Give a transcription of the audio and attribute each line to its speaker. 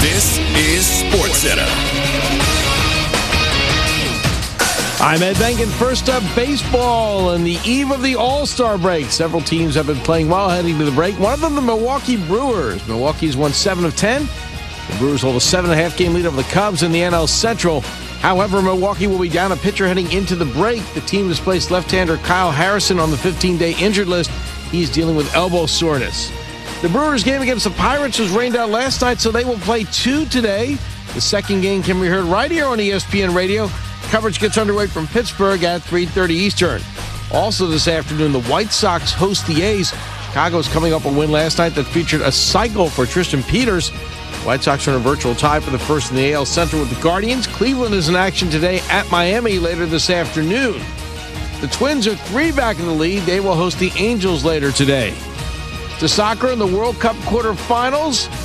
Speaker 1: This is SportsCenter.
Speaker 2: I'm Ed Benkin. First up, baseball on the eve of the All-Star break. Several teams have been playing well heading to the break. One of them, the Milwaukee Brewers. Milwaukee's won 7 of 10. The Brewers hold a 7.5-game lead over the Cubs in the NL Central. However, Milwaukee will be down a pitcher heading into the break. The team has placed left-hander Kyle Harrison on the 15-day injured list. He's dealing with elbow soreness. The Brewers game against the Pirates was rained out last night, so they will play 2 today. The second game can be heard right here on ESPN Radio. Coverage gets underway from Pittsburgh at 3:30 Eastern. Also this afternoon, the White Sox host the A's. Chicago's coming up a win last night that featured a cycle for Tristan Peters. White Sox are in a virtual tie for the first in the AL Central with the Guardians. Cleveland is in action today at Miami later this afternoon. The Twins are 3 back in the lead. They will host the Angels later today. To soccer in the World Cup quarterfinals,